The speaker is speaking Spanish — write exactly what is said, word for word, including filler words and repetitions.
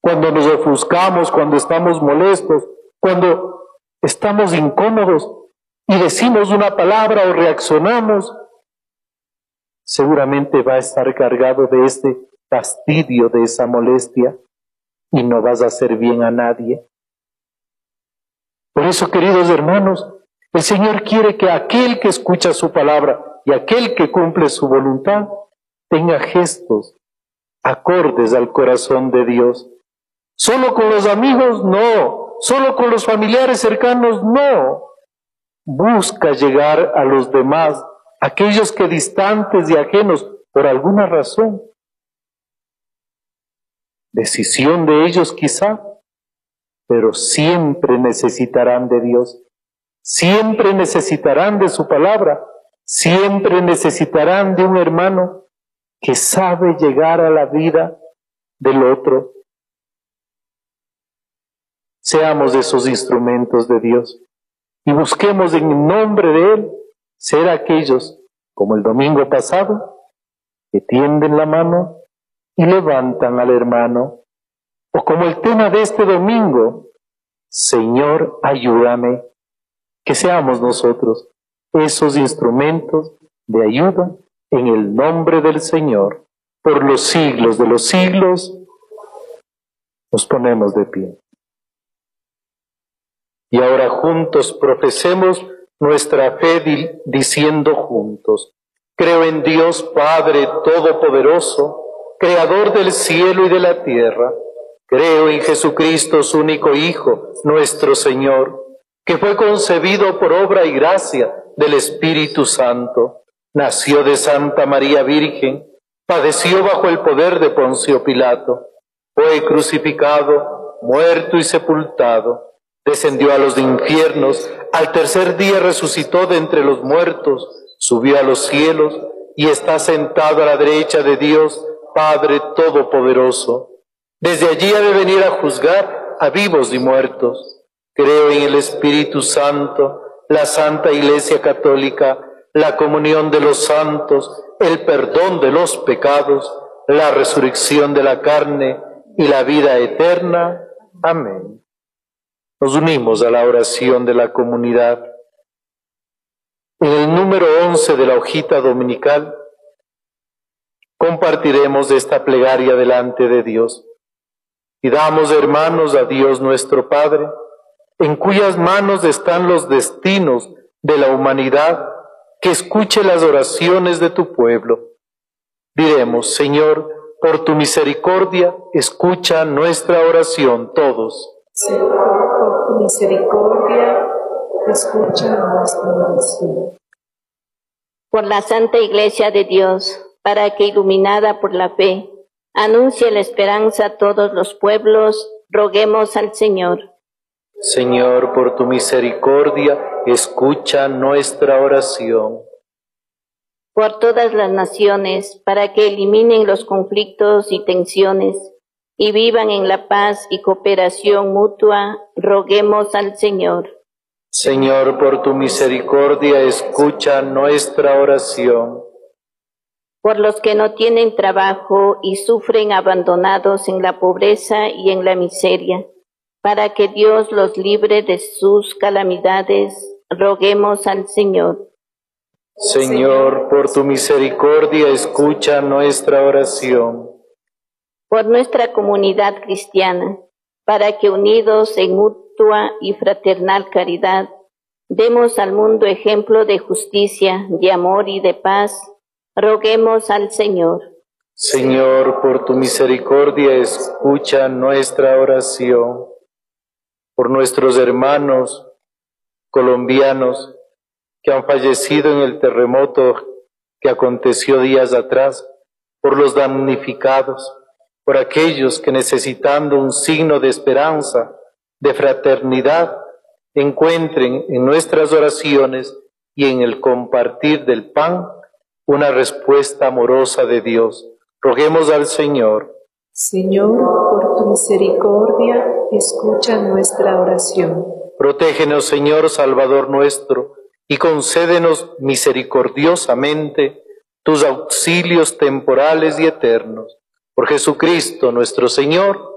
cuando nos ofuscamos, cuando estamos molestos, cuando estamos incómodos y decimos una palabra o reaccionamos, seguramente va a estar cargado de este fastidio, de esa molestia, y no vas a hacer bien a nadie. Por eso, queridos hermanos, el Señor quiere que aquel que escucha su palabra y aquel que cumple su voluntad tenga gestos acordes al corazón de Dios. Solo con los amigos, no. Solo con los familiares cercanos, no. Busca llegar a los demás, aquellos que distantes y ajenos por alguna razón. Decisión de ellos quizá, pero siempre necesitarán de Dios. Siempre necesitarán de su palabra. Siempre necesitarán de un hermano que sabe llegar a la vida del otro. Seamos esos instrumentos de Dios y busquemos en el nombre de Él ser aquellos, como el domingo pasado, que tienden la mano y levantan al hermano, o como el tema de este domingo, Señor, ayúdame, que seamos nosotros esos instrumentos de ayuda en el nombre del Señor. Por los siglos de los siglos, nos ponemos de pie. Y ahora juntos profesemos nuestra fe di- diciendo juntos: creo en Dios Padre Todopoderoso, Creador del cielo y de la tierra. Creo en Jesucristo, su único Hijo, nuestro Señor, que fue concebido por obra y gracia del Espíritu Santo. Nació de Santa María Virgen, padeció bajo el poder de Poncio Pilato, fue crucificado, muerto y sepultado. Descendió a los infiernos, al tercer día resucitó de entre los muertos, subió a los cielos y está sentado a la derecha de Dios, Padre Todopoderoso. Desde allí ha de venir a juzgar a vivos y muertos. Creo en el Espíritu Santo, la Santa Iglesia Católica, la comunión de los santos, el perdón de los pecados, la resurrección de la carne y la vida eterna. Amén. Nos unimos a la oración de la comunidad. En el número once de la hojita dominical compartiremos esta plegaria delante de Dios. Y damos, hermanos, a Dios nuestro Padre, en cuyas manos están los destinos de la humanidad, que escuche las oraciones de tu pueblo. Diremos: Señor, por tu misericordia, escucha nuestra oración todos. Señor, por tu misericordia, escucha nuestra oración. Por la Santa Iglesia de Dios, para que, iluminada por la fe, anuncie la esperanza a todos los pueblos, roguemos al Señor. Señor, por tu misericordia, escucha nuestra oración. Por todas las naciones, para que eliminen los conflictos y tensiones, y vivan en la paz y cooperación mutua, roguemos al Señor. Señor, por tu misericordia, escucha nuestra oración. Por los que no tienen trabajo y sufren abandonados en la pobreza y en la miseria, para que Dios los libre de sus calamidades, roguemos al Señor. Señor, por tu misericordia, escucha nuestra oración. Por nuestra comunidad cristiana, para que unidos en mutua y fraternal caridad, demos al mundo ejemplo de justicia, de amor y de paz, roguemos al Señor. Señor, por tu misericordia, escucha nuestra oración. Por nuestros hermanos colombianos que han fallecido en el terremoto que aconteció días atrás, por los damnificados, por aquellos que, necesitando un signo de esperanza, de fraternidad, encuentren en nuestras oraciones y en el compartir del pan una respuesta amorosa de Dios. Roguemos al Señor. Señor, por tu misericordia, escucha nuestra oración. Protégenos, Señor, Salvador nuestro, y concédenos misericordiosamente tus auxilios temporales y eternos. Por Jesucristo nuestro Señor.